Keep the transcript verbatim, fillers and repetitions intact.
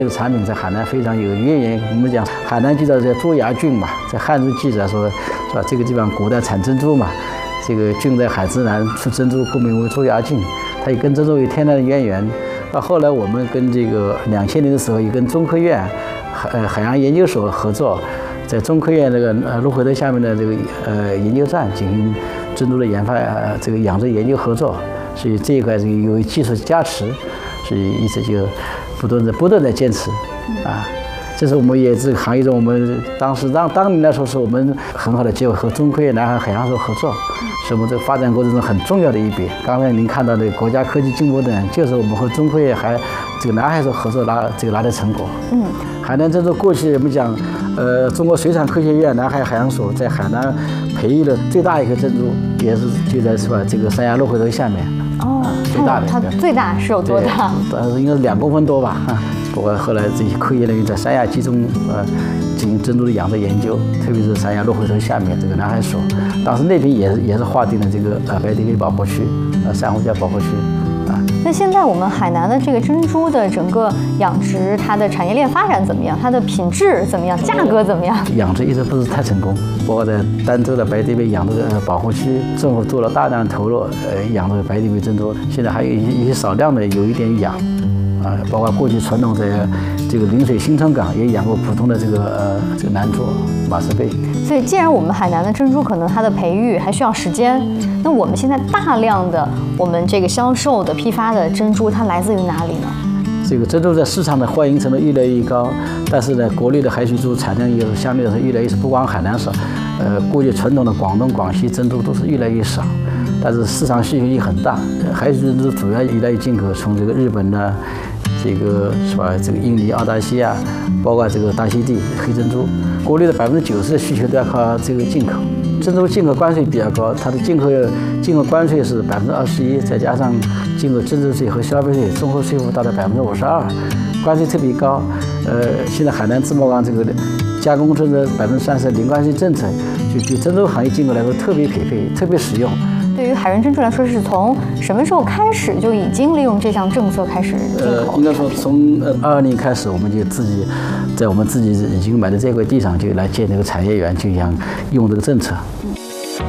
这个产品在海南非常有渊源。我们讲海南记载在朱崖郡嘛，在汉书记载说，是吧？这个地方古代产珍珠嘛，这个郡在海之南，出珍珠，故名为朱崖郡。它也跟珍珠有天然的渊源。到后来我们跟这个两千年的时候，也跟中科院海呃海洋研究所合作，在中科院这个呃鹿回头下面的这个呃研究站进行珍珠的研发，呃这个养殖研究合作。所以这一块是由于技术加持，所以一直就。不断的不断的坚持，啊，这是我们也这个行业中，我们当时当当年来说是我们很好的机会和中科院南海海洋所合作，是我们这个发展过程中很重要的一笔。刚才您看到的国家科技进步等，就是我们和中科院还这个南海所合作拿这个拿的成果。嗯，海南珍珠过去我们讲，呃，中国水产科学院南海海洋所在海南培育的最大一颗珍珠，也是就在是吧这个三峡鹿回头下面。 哦， 最大的， 它最大是有多大？ 呃，应该是两公分多吧。不过后来这些科研人员在三亚集中呃进行珍珠的养殖研究，特别是三峡鹿回头下面这个南海所，当时那边也是也是划定了这个呃白底贝保护区，呃珊瑚礁保护区。啊， 那现在我们海南的这个珍珠的整个养殖，它的产业链发展怎么样？它的品质怎么样？价格怎么样？ 养殖一直不是太成功，包括在儋州的白底贝养殖的保护区，政府做了大量的投入，呃，养殖白底贝珍珠，现在还有一些少量的有一点养。啊，包括过去传统在这个陵水新村港也养过普通的这个呃这个南珠、马斯贝。 所以，既然我们海南的珍珠可能它的培育还需要时间，那我们现在大量的我们这个销售的批发的珍珠，它来自于哪里呢？ 这个珍珠在市场的欢迎程度越来越高，但是呢，国内的海水珠产量也是相对来说越来越少，不光海南少，呃，过去传统的广东、广西珍珠都是越来越少。但是市场需求也很大，海水珍珠主要依赖于进口，从这个日本呢，这个是吧？这个印尼、澳大利亚，包括这个大溪地黑珍珠，国内的百分之九十的需求都要靠这个进口。珍珠进口关税比较高，它的进口进口关税是百分之二十一，再加上进口增值税和消费税，综合税负达到百分之五十二，关税特别高。呃，现在海南自贸港这个加工珍珠百分之三十零关税政策，就对珍珠行业进口来说特别匹配，特别实用。 对于海源珍珠来说，是从什么时候开始就已经利用这项政策开始进口？ 呃，应该说从呃二二年开始，我们就自己在我们自己已经买的这块地上就来建这个产业园，就想用这个政策。嗯